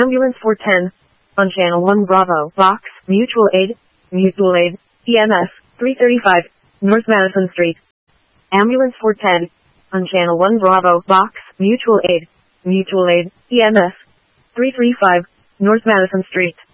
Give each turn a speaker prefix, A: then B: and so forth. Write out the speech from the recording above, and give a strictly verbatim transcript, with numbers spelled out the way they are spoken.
A: Ambulance four ten. On Channel one Bravo, Box, Mutual Aid, Mutual Aid, E M S, three thirty-five, North Madison Street. Ambulance four ten. On Channel one Bravo, Box, Mutual Aid, Mutual Aid, E M S, three thirty-five, North Madison Street.